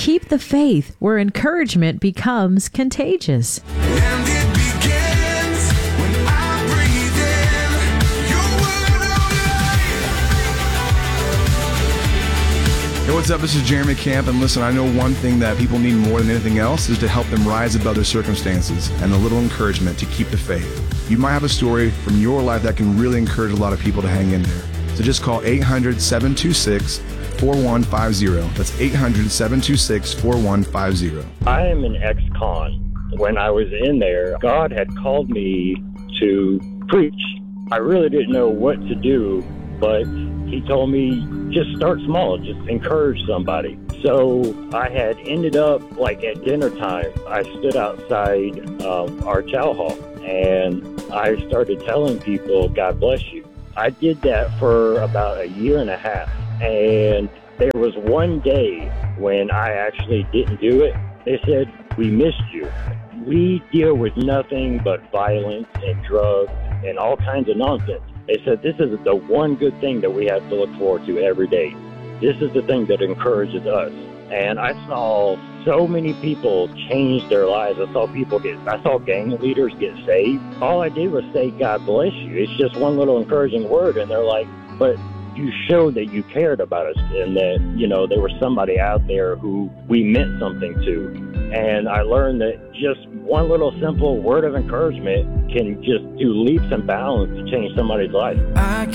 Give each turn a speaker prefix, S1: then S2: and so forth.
S1: Keep the faith, where encouragement becomes contagious.
S2: And it begins when I breathe in your word of life.
S3: Hey, what's up? This is Jeremy Camp, and listen, I know one thing that people need more than anything else is to help them rise above their circumstances and a little encouragement to keep the faith. You might have a story from your life that can really encourage a lot of people to hang in there. So just call 800-726-4150. That's 800-726-4150.
S4: I am an ex-con. When I was in there, God had called me to preach. I really didn't know what to do, but he told me, just start small, just encourage somebody. So I had ended up, like at dinner time, I stood outside our chow hall, and I started telling people, God bless you. I did that for about a year and a half, and there was one day when I actually didn't do it. They said, we missed you. We deal with nothing but violence and drugs and all kinds of nonsense. They said, this is the one good thing that we have to look forward to every day. This is the thing that encourages us. And I saw so many people change their lives. I saw gang leaders get saved. All I did was say, God bless you. It's just one little encouraging word. And they're like, but you showed that you cared about us and that, there was somebody out there who we meant something to. And I learned that just one little simple word of encouragement can just do leaps and bounds to change somebody's life.